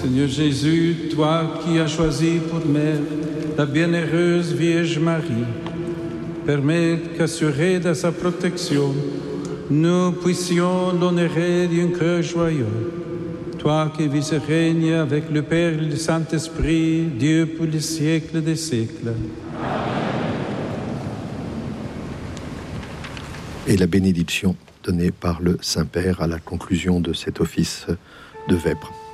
Seigneur Jésus, toi qui as choisi pour mère la bienheureuse Vierge Marie, permets qu'assurés de sa protection, nous puissions l'honorer d'un cœur joyeux. Toi qui vis et règnes avec le Père et le Saint-Esprit, Dieu pour les siècles des siècles. Et la bénédiction donnée par le Saint-Père à la conclusion de cet office de vêpres.